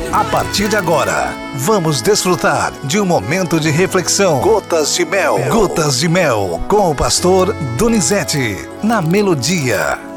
A partir de agora, vamos desfrutar de um momento de reflexão. Gotas de Mel. Gotas de Mel, com o pastor Donizete, na Melodia.